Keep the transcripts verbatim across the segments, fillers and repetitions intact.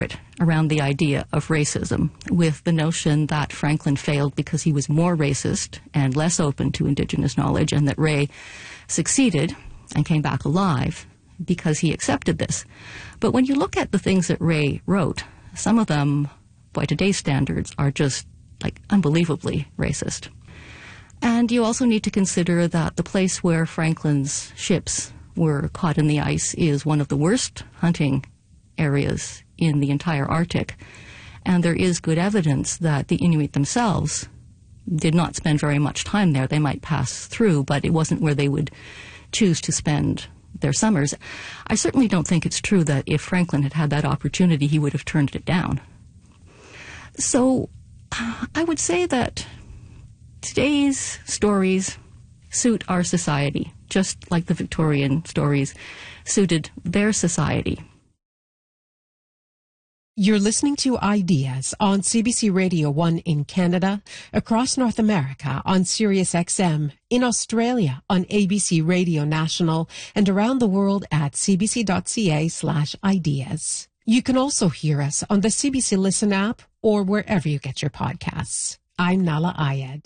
around the idea of racism, with the notion that Franklin failed because he was more racist and less open to Indigenous knowledge, and that Ray succeeded and came back alive because he accepted this. But when you look at the things that Ray wrote, some of them, by today's standards, are just like unbelievably racist. And you also need to consider that the place where Franklin's ships were caught in the ice is one of the worst hunting areas in the entire Arctic. And there is good evidence that the Inuit themselves did not spend very much time there. They might pass through, but it wasn't where they would choose to spend their summers. I certainly don't think it's true that if Franklin had had that opportunity, he would have turned it down. So I would say that today's stories suit our society, just like the Victorian stories suited their society. You're listening to Ideas on C B C Radio one in Canada, across North America on Sirius X M, in Australia on A B C Radio National, and around the world at cbc.ca slash ideas. You can also hear us on the C B C Listen app or wherever you get your podcasts. I'm Nahlah Ayed.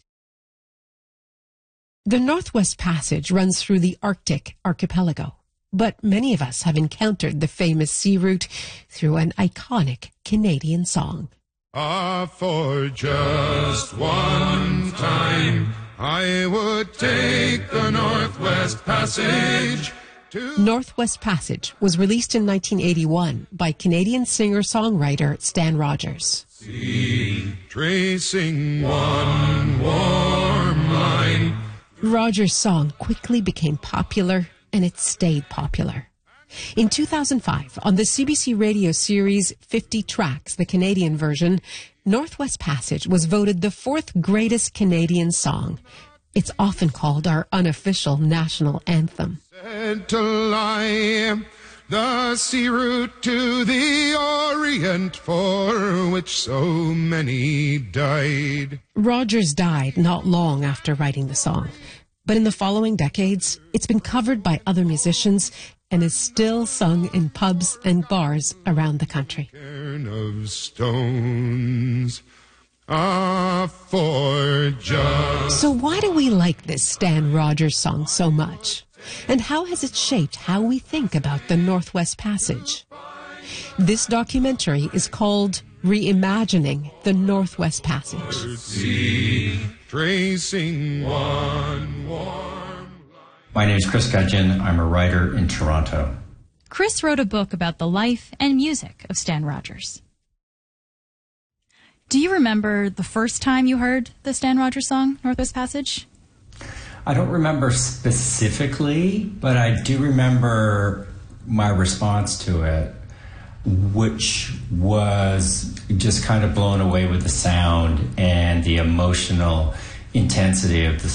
The Northwest Passage runs through the Arctic archipelago, but many of us have encountered the famous sea route through an iconic Canadian song. Ah, for just one time, I would take the Northwest Passage. To Northwest Passage was released in nineteen eighty-one by Canadian singer-songwriter Stan Rogers. Sea, tracing one warm line. Rogers' song quickly became popular, and it stayed popular. In two thousand five, on the C B C radio series fifty Tracks, the Canadian version, Northwest Passage was voted the fourth greatest Canadian song. It's often called our unofficial national anthem. Said to lie, the sea route to the Orient, for which so many died. Rogers died not long after writing the song, but in the following decades, it's been covered by other musicians and is still sung in pubs and bars around the country. Cairn of stones, ah, for just... So why do we like this Stan Rogers song so much? And how has it shaped how we think about the Northwest Passage? This documentary is called Reimagining the Northwest Passage. Sea, tracing one warm... My name is Chris Gudgeon. I'm a writer in Toronto. Chris wrote a book about the life and music of Stan Rogers. Do you remember the first time you heard the Stan Rogers song, Northwest Passage? I don't remember specifically, but I do remember my response to it, which was just kind of blown away with the sound and the emotional intensity of the